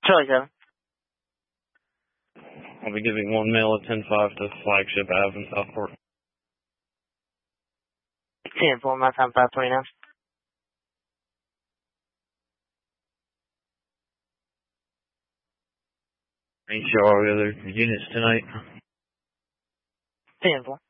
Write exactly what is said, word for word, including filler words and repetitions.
Charlie seven. I'll be giving one mail at ten five to Flagship Ave in Southport. ten four, my time five twenty-nine. Ain't sure all the other units tonight. ten four.